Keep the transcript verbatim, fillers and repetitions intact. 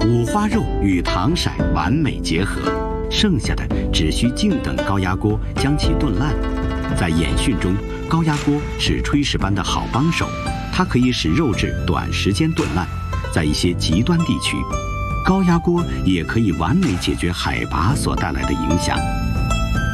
五花肉与糖色完美结合，剩下的只需静等高压锅将其炖烂。在演训中，高压锅是炊事班的好帮手，它可以使肉质短时间炖烂。在一些极端地区，高压锅也可以完美解决海拔所带来的影响。